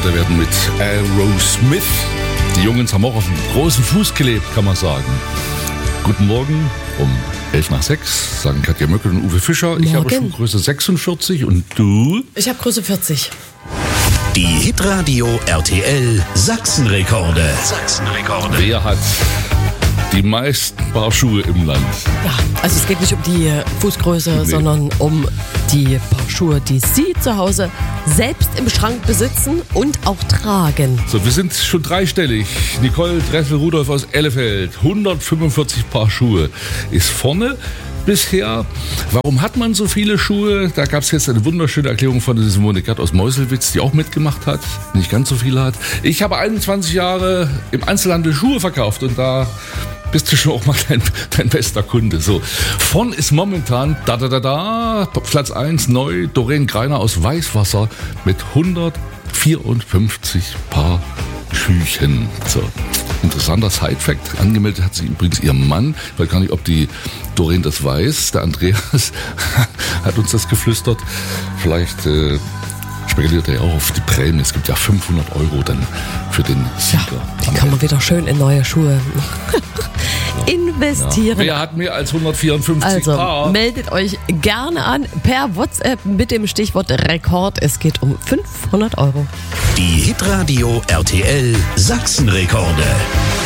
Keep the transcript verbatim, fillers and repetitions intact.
bekannter werden mit Aerosmith. Die Jungs haben auch auf dem großen Fuß gelebt, kann man sagen. Guten Morgen um elf nach sechs, sagen Katja Möckel und Uwe Fischer. Morgen. Ich habe Schuhgröße sechsundvierzig und du? Ich habe Größe vierzig. Die Hitradio R T L Sachsenrekorde. Sachsenrekorde. Wer hat die meisten Paar Schuhe im Land? Ja, also es geht nicht um die Fußgröße, Nee. sondern um die Paar Schuhe, die Sie zu Hause selbst im Schrank besitzen und auch tragen. So, wir sind schon dreistellig. Nicole Dressel-Rudolph aus Elefeld. hundertfünfundvierzig Paar Schuhe ist vorne. Bisher, warum hat man so viele Schuhe? Da gab es jetzt eine wunderschöne Erklärung von der Simone Gerd aus Meuselwitz, die auch mitgemacht hat, nicht ganz so viele hat. Ich habe einundzwanzig Jahre im Einzelhandel Schuhe verkauft und da bist du schon auch mal dein, dein bester Kunde. So, vorn ist momentan, da da da da, Platz eins neu, Doreen Greiner aus Weißwasser mit hundertvierundfünfzig Paar Schüchen. So. Interessanter Side-Fact. Angemeldet hat sie übrigens ihr Mann. Ich weiß gar nicht, ob die Doreen das weiß. Der Andreas hat uns das geflüstert. Vielleicht äh, spekuliert er ja auch auf die Prämie. Es gibt ja fünfhundert Euro dann für den Sieger. Die kann man wieder schön in neue Schuhe investieren. Wer hat mehr als hundertvierundfünfzig Also Paar? meldet euch gerne an per WhatsApp mit dem Stichwort Rekord. Es geht um fünfhundert Euro. Die Hitradio R T L Sachsenrekorde.